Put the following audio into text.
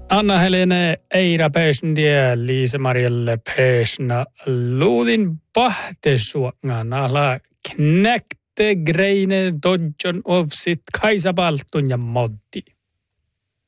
Anna-Helene Eira Pesndiä, Liisa-Marjalle Pesna, luudin pahtesuongan ala knäckte greiner dodjon of sit Kaisa Baltun ja Moddi.